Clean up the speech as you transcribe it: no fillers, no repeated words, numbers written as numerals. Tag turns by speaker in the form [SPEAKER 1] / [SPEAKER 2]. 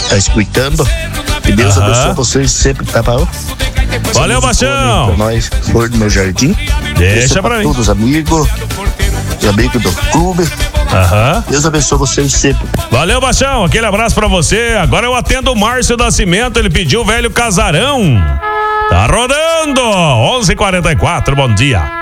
[SPEAKER 1] tá escutando. Que Deus abençoe vocês sempre, tá bom?
[SPEAKER 2] Valeu, Baixão.
[SPEAKER 1] Pra nós, Flor do Meu Jardim.
[SPEAKER 2] Deixa pra mim.
[SPEAKER 1] Todos os amigos e amigos do clube. Deus abençoe vocês sempre.
[SPEAKER 2] Valeu, Baixão. Aquele abraço pra você. Agora eu atendo o Márcio Nascimento. Ele pediu o Velho Casarão. Tá rodando. 11h44. Bom dia.